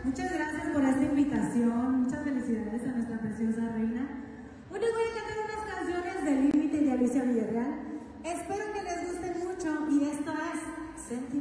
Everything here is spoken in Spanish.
Muchas gracias por esta invitación, muchas felicidades a nuestra preciosa reina. Hoy les voy a cantar unas canciones de Límite y de Alicia Villarreal. Espero que les gusten mucho y esto es Sentimiento.